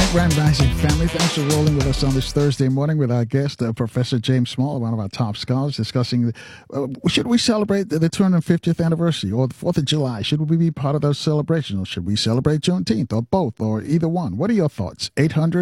Grand Rising family. Thanks for rolling with us on this Thursday morning with our guest, Professor James Small, one of our top scholars, discussing should we celebrate the 250th anniversary or the 4th of July? Should we be part of those celebrations, or should we celebrate Juneteenth, or both, or either one? What are your thoughts?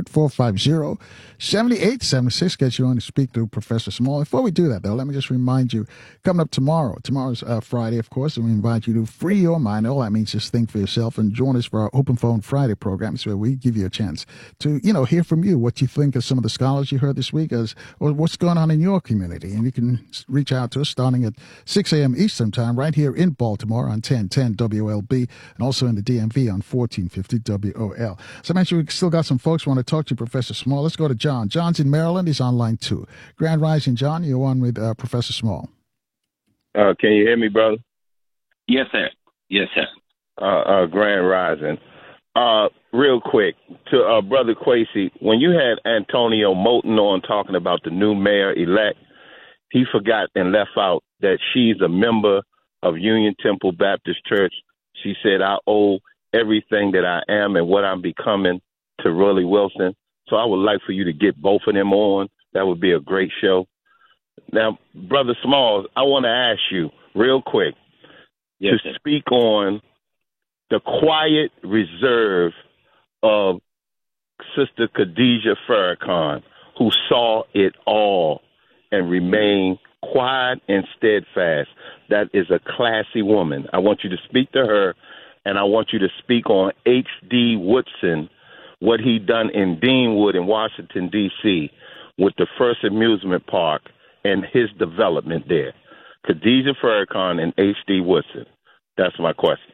800-450-7876 gets you on to speak to Professor Small. Before we do that, though, let me just remind you, coming up tomorrow's Friday, of course, and we invite you to free your mind. All that means just think for yourself and join us for our Open Phone Friday programs, where we give you a chance to, hear from you what you think of some of the scholars you heard this week, or what's going on in your community. And you can reach out to us starting at 6 a.m. Eastern Time right here in Baltimore on 1010 WLB, and also in the DMV on 1450 WOL. So I mentioned we still got some folks who want to talk to Professor Small. Let's go to John. John's in Maryland. He's on line 2. Grand Rising, John. You're on with Professor Small. Can you hear me, brother? Yes, sir. Yes, sir. Grand Rising. Real quick, to Brother Quasey, when you had Antonio Moulton on talking about the new mayor-elect, he forgot and left out that she's a member of Union Temple Baptist Church. She said, I owe everything that I am and what I'm becoming to Rollie Wilson. So I would like for you to get both of them on. That would be a great show. Now, Brother Smalls, I want to ask you real quick to speak on the quiet reserve of Sister Khadijah Farrakhan, who saw it all and remained quiet and steadfast. That is a classy woman. I want you to speak to her, and I want you to speak on H.D. Woodson, what he done in Deanwood in Washington, D.C., with the first amusement park and his development there. Khadijah Farrakhan and H.D. Woodson. That's my question.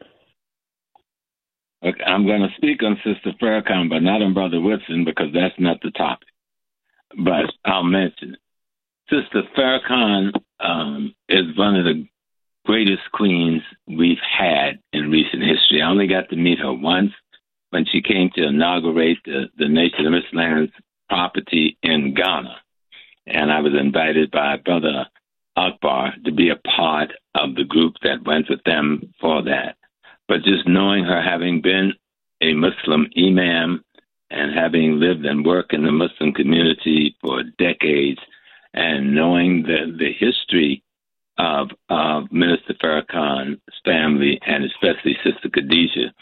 Okay, I'm going to speak on Sister Farrakhan, but not on Brother Woodson, because that's not the topic. But I'll mention it. Sister Farrakhan is one of the greatest queens we've had in recent history. I only got to meet her once when she came to inaugurate the Nation of Islam's property in Ghana. And I was invited by Brother Akbar to be a part of the group that went with them for that. But just knowing her, having been a Muslim imam and having lived and worked in the Muslim community for decades, and knowing the history of Minister Farrakhan's family, and especially Sister Khadijah,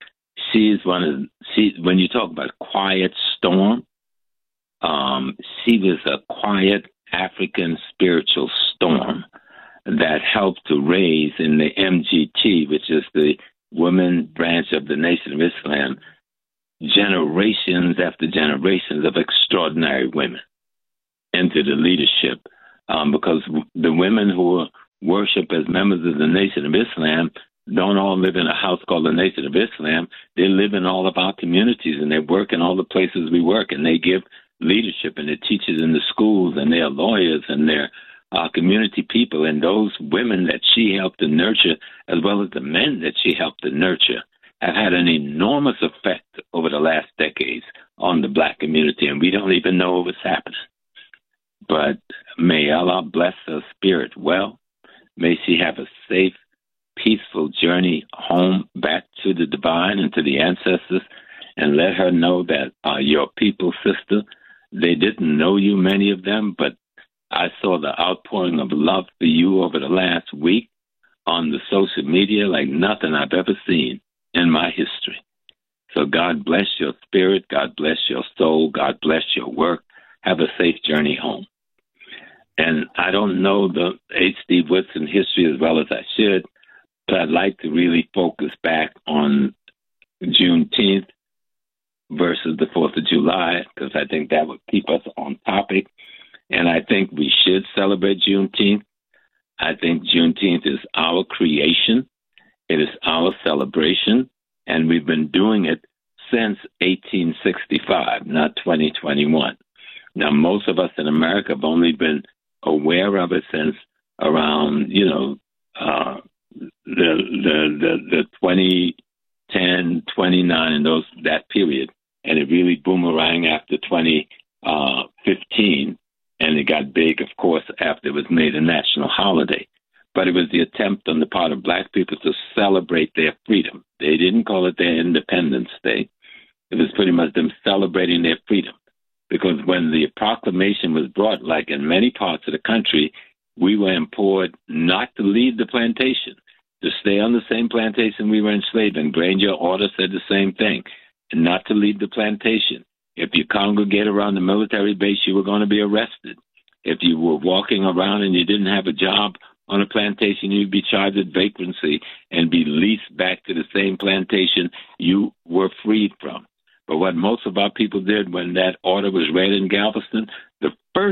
when you talk about quiet storm, she was a quiet African spiritual storm that helped to raise in the MGT, which is the women branch of the Nation of Islam, generations after generations of extraordinary women into the leadership, because the women who worship as members of the Nation of Islam don't all live in a house called the Nation of Islam. They live in all of our communities, and they work in all the places we work, and they give leadership, and they're teachers in the schools, and they're lawyers, and they're community people. And those women that she helped to nurture, as well as the men that she helped to nurture, have had an enormous effect over the last decades on the black community, and we don't even know what was happening. But may Allah bless her spirit well. May she have a safe, peaceful journey home back to the divine and to the ancestors, and let her know that your people, sister, they didn't know you, many of them, but I saw the outpouring of love for you over the last week on the social media like nothing I've ever seen in my history. So God bless your spirit. God bless your soul. God bless your work. Have a safe journey home. And I don't know the H.D. Woodson history as well as I should, but I'd like to really focus back on Juneteenth versus the 4th of July, because I think that would keep us on topic. And I think we should celebrate Juneteenth. I think Juneteenth is our creation. It is our celebration. And we've been doing it since 1865, not 2021. Now, most of us in America have only been aware of it since around, the 2010, 29, and that period. And it really boomerang after 2015. And it got big, of course, after it was made a national holiday. But it was the attempt on the part of black people to celebrate their freedom. They didn't call it their Independence Day. It was pretty much them celebrating their freedom. Because when the proclamation was brought, like in many parts of the country, we were implored not to leave the plantation, to stay on the same plantation we were enslaved in. Granger order said the same thing, and not to leave the plantation. If you congregate around the military base, you were going to be arrested. If you were walking around and you didn't have a job on a plantation, you'd be charged with vagrancy and be leased back to the same plantation you were freed from. But what most of our people did when that order was read in Galveston, the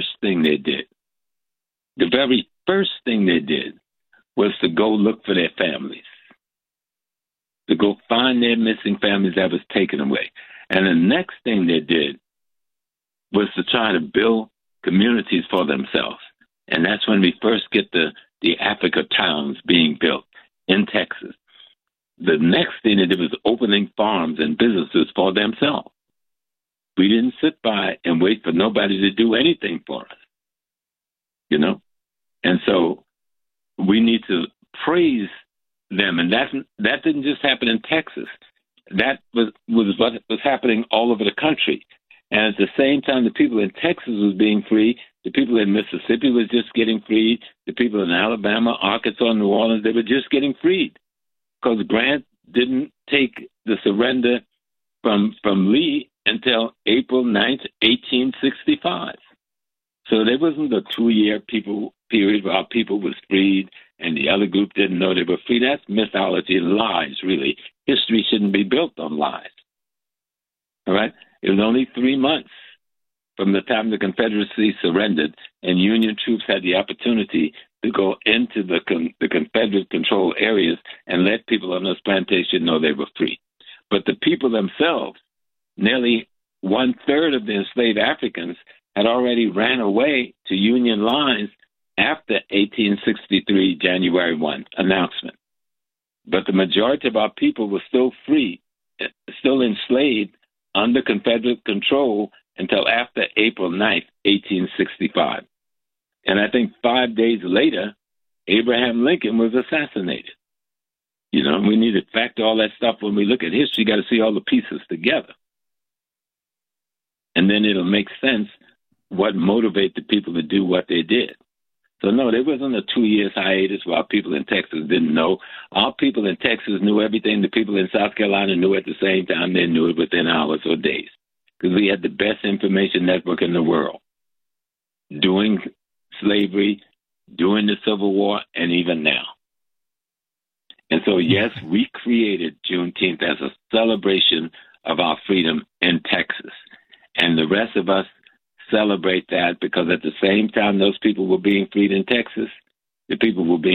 very first thing they did was to go look for their families, to go find their missing families that was taken away. And the next thing they did was to try to build communities for themselves. And that's when we first get the Africa towns being built in Texas. The next thing they did was opening farms and businesses for themselves. We didn't sit by and wait for nobody to do anything for us, you know? And so we need to praise them. And that didn't just happen in Texas. That was what was happening all over the country. And at the same time, the people in Texas was being free. The people in Mississippi was just getting freed. The people in Alabama, Arkansas, New Orleans, they were just getting freed because Grant didn't take the surrender from Lee until April 9th, 1865. So there wasn't a 2-year period where our people was freed and the other group didn't know they were free. That's mythology, lies, really. History shouldn't be built on lies. All right? It was only 3 months from the time the Confederacy surrendered and Union troops had the opportunity to go into the Confederate control areas and let people on this plantation know they were free. But the people themselves, nearly 1/3 of the enslaved Africans had already ran away to Union lines after 1863 January 1 announcement. But the majority of our people were still free, still enslaved under Confederate control until after April 9th, 1865. And I think 5 days later, Abraham Lincoln was assassinated. You know, we need to factor all that stuff when we look at history. You got to see all the pieces together. And then it'll make sense what motivated the people to do what they did. So, no, there wasn't a 2 years hiatus while people in Texas didn't know. Our people in Texas knew everything the people in South Carolina knew at the same time. They knew it within hours or days because we had the best information network in the world, doing slavery, during the Civil War, and even now. And so, yes, we created Juneteenth as a celebration of our freedom in Texas. And the rest of us celebrate that because at the same time those people were being freed in Texas, the people were being